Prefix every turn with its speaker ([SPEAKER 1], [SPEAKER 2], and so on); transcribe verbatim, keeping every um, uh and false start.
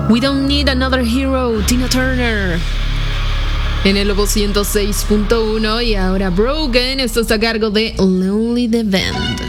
[SPEAKER 1] We Don't Need Another Hero, Tina Turner. En el Lobo ciento seis punto uno y ahora Broken, esto está a cargo de Lonely the Band.